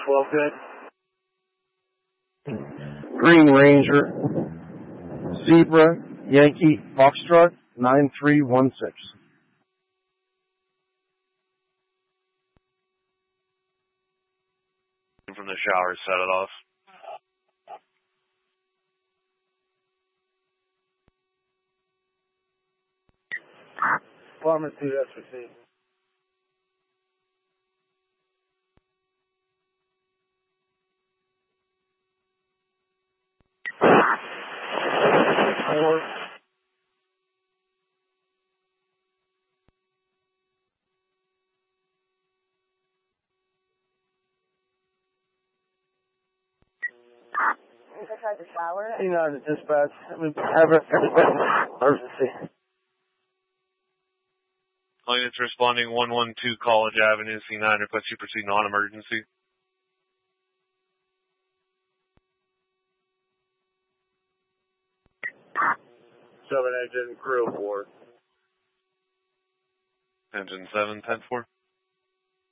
12 good. Green Ranger, Zebra, Yankee, Foxtrot, 9316. From the shower, set it off. Department 2, that's received. I tried to shower. You know, the dispatch. We have emergency. Units responding 112 College Avenue, C9, request you proceed non-emergency. 7 engine crew 4. Engine 7, 10-4.